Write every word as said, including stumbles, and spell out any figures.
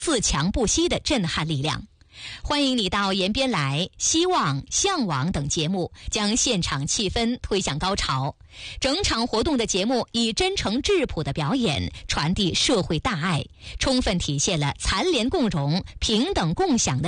自强不息的震撼力量。欢迎你到延边来、希望、向往等节目，将现场气氛推向高潮。整场活动的节目以真诚质朴的表演传递社会大爱，充分体现了残联共荣、平等共享的